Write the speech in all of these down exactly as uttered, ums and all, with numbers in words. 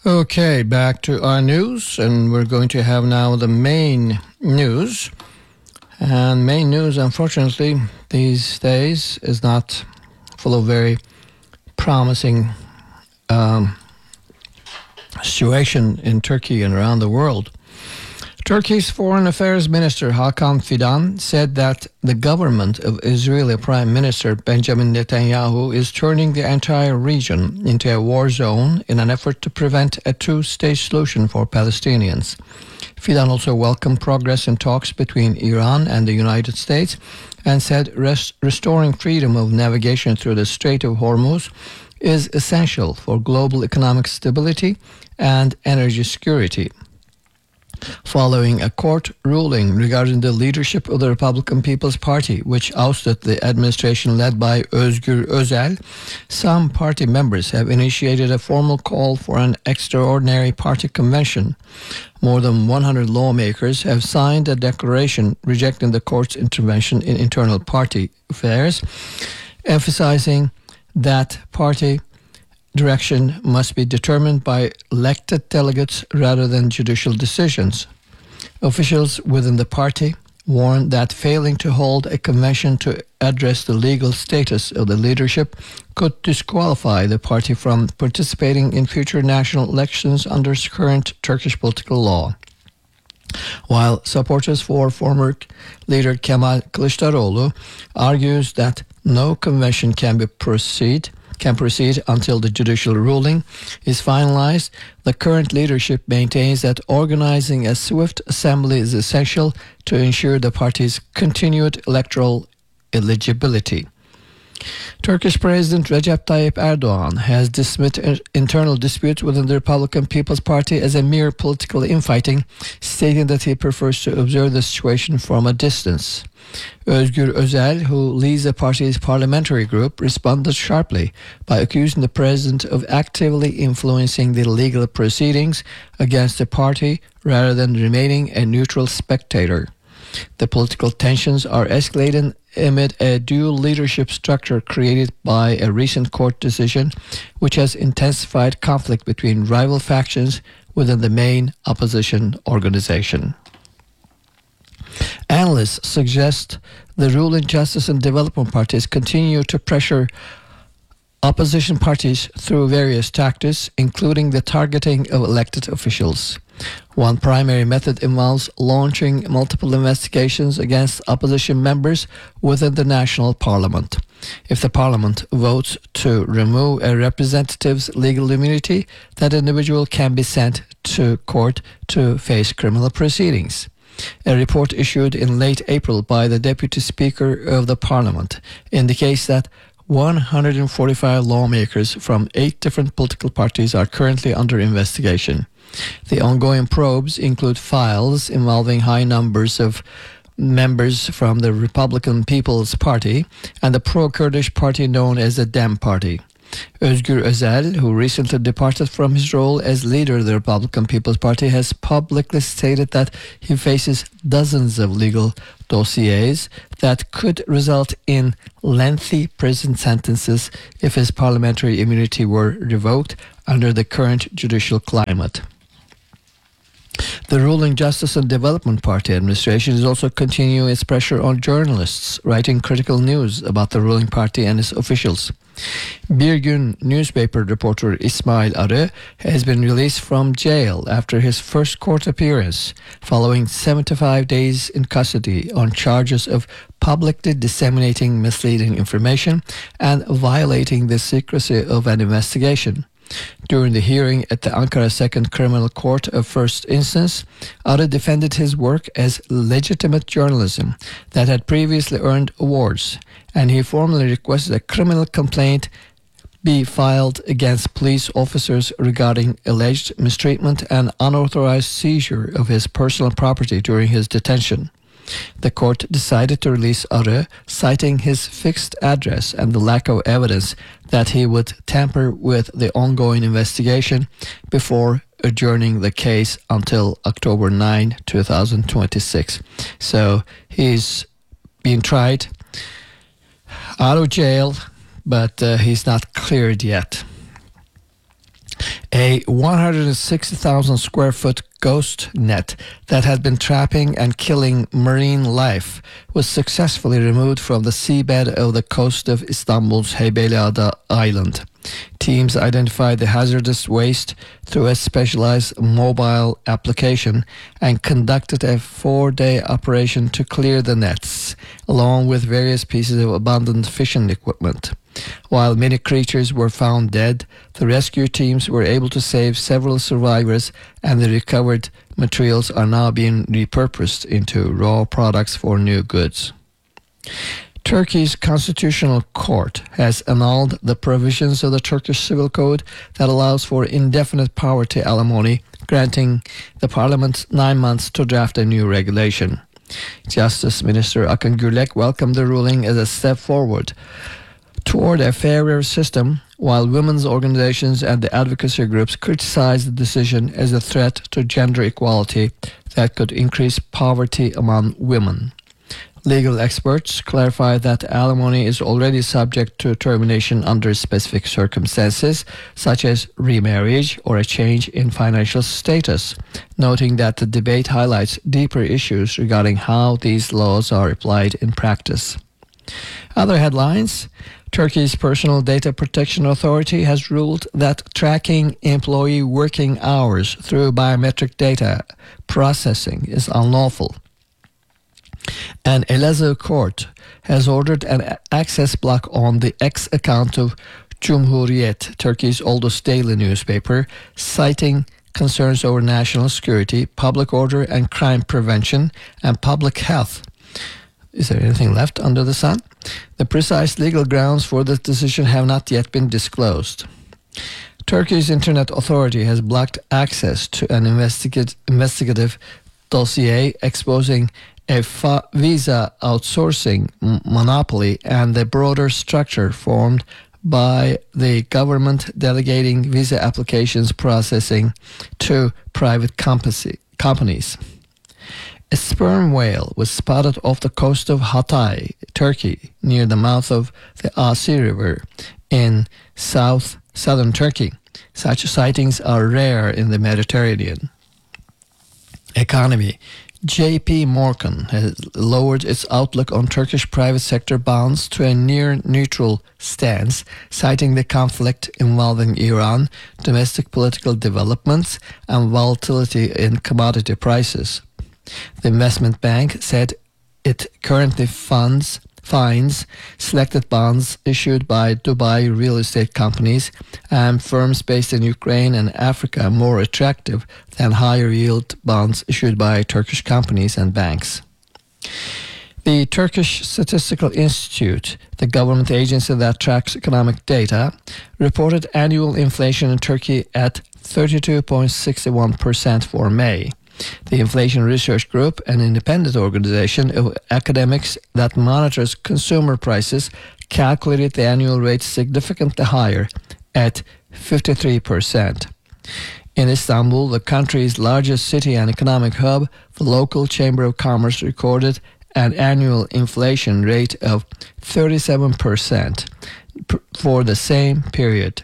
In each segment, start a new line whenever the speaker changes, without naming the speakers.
Okay, back to our news, and we're going to have now the main news. And main news, unfortunately, these days is not full of very promising um, situation in Turkey and around the world. Turkey's Foreign Affairs Minister Hakan Fidan said that the government of Israeli Prime Minister Benjamin Netanyahu is turning the entire region into a war zone in an effort to prevent a two-state solution for Palestinians. Fidan also welcomed progress in talks between Iran and the United States and said rest- restoring freedom of navigation through the Strait of Hormuz is essential for global economic stability and energy security. Following a court ruling regarding the leadership of the Republican People's Party, which ousted the administration led by Özgür Özel, some party members have initiated a formal call for an extraordinary party convention. More than one hundred lawmakers have signed a declaration rejecting the court's intervention in internal party affairs, emphasizing that party direction must be determined by elected delegates rather than judicial decisions. Officials within the party warned that failing to hold a convention to address the legal status of the leadership could disqualify the party from participating in future national elections under current Turkish political law. While supporters for former leader Kemal Kılıçdaroğlu argues that no convention can be proceed can proceed until the judicial ruling is finalized, the current leadership maintains that organizing a swift assembly is essential to ensure the party's continued electoral eligibility. Turkish President Recep Tayyip Erdogan has dismissed internal disputes within the Republican People's Party as a mere political infighting, stating that he prefers to observe the situation from a distance. Özgür Özel, who leads the party's parliamentary group, responded sharply by accusing the president of actively influencing the legal proceedings against the party rather than remaining a neutral spectator. The political tensions are escalating amid a dual leadership structure created by a recent court decision, which has intensified conflict between rival factions within the main opposition organization. Analysts suggest the ruling Justice and Development parties continue to pressure opposition parties through various tactics, including the targeting of elected officials. One primary method involves launching multiple investigations against opposition members within the national parliament. If the parliament votes to remove a representative's legal immunity, that individual can be sent to court to face criminal proceedings. A report issued in late April by the Deputy Speaker of the Parliament indicates that one hundred forty-five lawmakers from eight different political parties are currently under investigation. The ongoing probes include files involving high numbers of members from the Republican People's Party and the pro-Kurdish party known as the Dem Party. Özgür Özel, who recently departed from his role as leader of the Republican People's Party, has publicly stated that he faces dozens of legal dossiers that could result in lengthy prison sentences if his parliamentary immunity were revoked under the current judicial climate. The ruling Justice and Development Party administration is also continuing its pressure on journalists writing critical news about the ruling party and its officials. Bir Gün newspaper reporter İsmail Arı has been released from jail after his first court appearance, following seventy-five days in custody on charges of publicly disseminating misleading information and violating the secrecy of an investigation. During the hearing at the Ankara Second Criminal Court of First Instance, Arı defended his work as legitimate journalism that had previously earned awards, and he formally requested a criminal complaint be filed against police officers regarding alleged mistreatment and unauthorized seizure of his personal property during his detention. The court decided to release Arı, citing his fixed address and the lack of evidence that he would tamper with the ongoing investigation before adjourning the case until October ninth, twenty twenty-six. So he's being tried out of jail, but uh, he's not cleared yet. A one hundred sixty thousand square foot ghost net that had been trapping and killing marine life was successfully removed from the seabed of the coast of Istanbul's Heybeliada Island. Teams identified the hazardous waste through a specialized mobile application and conducted a four-day operation to clear the nets, along with various pieces of abandoned fishing equipment. While many creatures were found dead, the rescue teams were able to save several survivors, and the recovered materials are now being repurposed into raw products for new goods. Turkey's constitutional court has annulled the provisions of the Turkish Civil Code that allows for indefinite poverty alimony, granting the parliament nine months to draft a new regulation. Justice Minister Akın Gürlek welcomed the ruling as a step forward toward a fairer system, while women's organizations and the advocacy groups criticized the decision as a threat to gender equality that could increase poverty among women. Legal experts clarify that alimony is already subject to termination under specific circumstances, such as remarriage or a change in financial status, noting that the debate highlights deeper issues regarding how these laws are applied in practice. Other headlines: Turkey's Personal Data Protection Authority has ruled that tracking employee working hours through biometric data processing is unlawful. An Elazığ court has ordered an access block on the X account of Cumhuriyet, Turkey's oldest daily newspaper, citing concerns over national security, public order and crime prevention, and public health. Is there anything left under the sun? The precise legal grounds for this decision have not yet been disclosed. Turkey's Internet Authority has blocked access to an investigat- investigative dossier exposing a fa- visa outsourcing m- monopoly and the broader structure formed by the government delegating visa applications processing to private company- companies. A sperm whale was spotted off the coast of Hatay, Turkey, near the mouth of the Asi River in south southern Turkey. Such sightings are rare in the Mediterranean. Economy. J P Morgan has lowered its outlook on Turkish private sector bonds to a near-neutral stance, citing the conflict involving Iran, domestic political developments, and volatility in commodity prices. The investment bank said it currently funds finds selected bonds issued by Dubai real estate companies and firms based in Ukraine and Africa more attractive than higher yield bonds issued by Turkish companies and banks. The Turkish Statistical Institute, the government agency that tracks economic data, reported annual inflation in Turkey at thirty-two point six one percent for May. The Inflation Research Group, an independent organization of academics that monitors consumer prices, calculated the annual rate significantly higher at fifty-three percent. In Istanbul, the country's largest city and economic hub, the local Chamber of Commerce recorded an annual inflation rate of thirty-seven percent for the same period.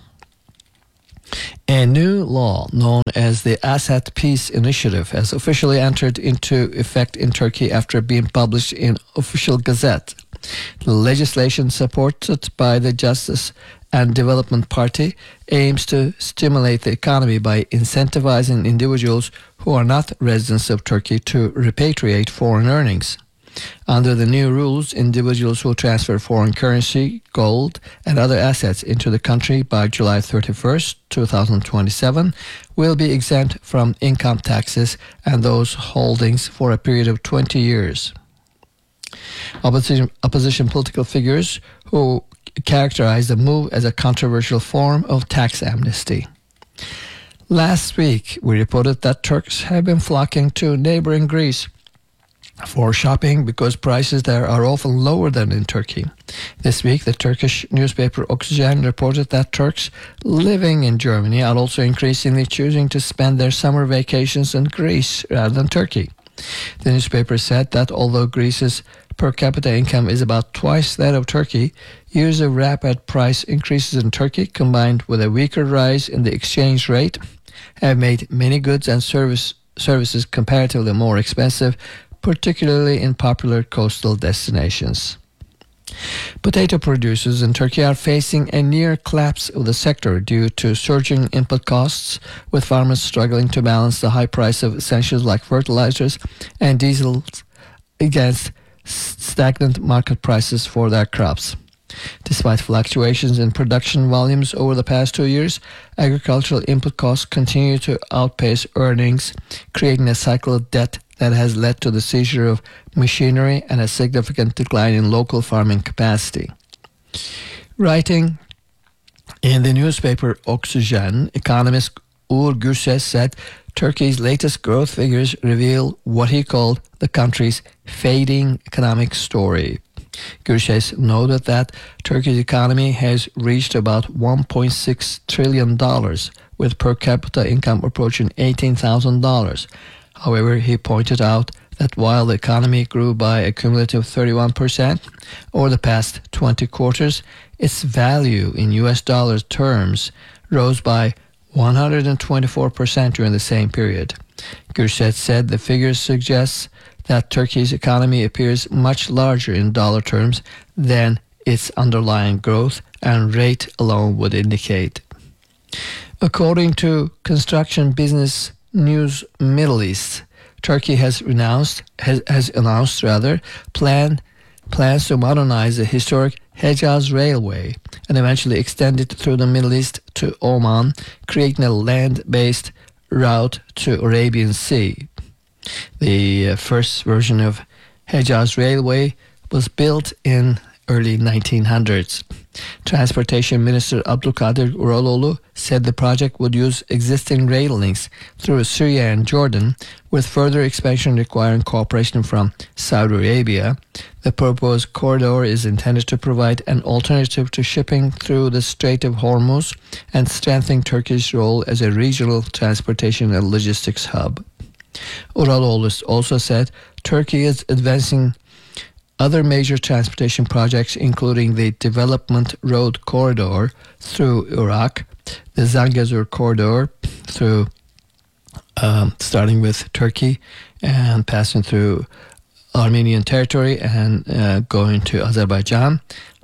A new law known as the Asset Peace Initiative has officially entered into effect in Turkey after being published in Official Gazette. The legislation, supported by the Justice and Development Party, aims to stimulate the economy by incentivizing individuals who are not residents of Turkey to repatriate foreign earnings. Under the new rules, individuals who transfer foreign currency, gold, and other assets into the country by July thirty-first, twenty twenty-seven will be exempt from income taxes and those holdings for a period of twenty years. Opposition, opposition political figures who characterize the move as a controversial form of tax amnesty. Last week, we reported that Turks have been flocking to neighboring Greece for shopping because prices there are often lower than in Turkey. This week, the Turkish newspaper Oksijen reported that Turks living in Germany are also increasingly choosing to spend their summer vacations in Greece rather than Turkey. The newspaper said that although Greece's per capita income is about twice that of Turkey, years of rapid price increases in Turkey combined with a weaker rise in the exchange rate have made many goods and service, services comparatively more expensive, particularly in popular coastal destinations. Potato producers in Turkey are facing a near collapse of the sector due to surging input costs, with farmers struggling to balance the high price of essentials like fertilizers and diesel against stagnant market prices for their crops. Despite fluctuations in production volumes over the past two years, agricultural input costs continue to outpace earnings, creating a cycle of debt that has led to the seizure of machinery and a significant decline in local farming capacity. Writing in the newspaper Oxygen, economist Uğur Gürses said Turkey's latest growth figures reveal what he called the country's fading economic story. Gürses noted that Turkey's economy has reached about one point six trillion dollars, with per capita income approaching eighteen thousand dollars. However, he pointed out that while the economy grew by a cumulative thirty-one percent over the past twenty quarters, its value in U S dollar terms rose by one hundred twenty-four percent during the same period. Gürses said the figures suggest that Turkey's economy appears much larger in dollar terms than its underlying growth and rate alone would indicate. According to Construction Business News Middle East, Turkey has announced has, has announced rather plan plans to modernize the historic Hejaz Railway and eventually extend it through the Middle East to Oman, creating a land-based route to Arabian Sea. The uh, first version of Hejaz Railway was built in early nineteen hundreds. Transportation Minister Abdülkadir Uraloğlu said the project would use existing rail links through Syria and Jordan, with further expansion requiring cooperation from Saudi Arabia. The proposed corridor is intended to provide an alternative to shipping through the Strait of Hormuz and strengthen Turkey's role as a regional transportation and logistics hub. Uraloğlu also said Turkey is advancing other major transportation projects, including the Development Road Corridor through Iraq, the Zangezur Corridor through um, starting with Turkey and passing through Armenian territory and uh, going to Azerbaijan,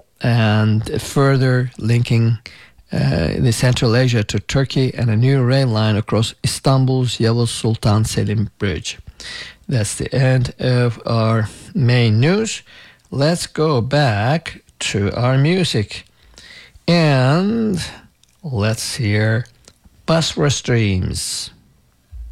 and further linking uh, the Central Asia to Turkey, and a new rail line across Istanbul's Yavuz Sultan Selim Bridge. That's the end of our main news. Let's go back to our music. And let's hear Bosphorus Dreams.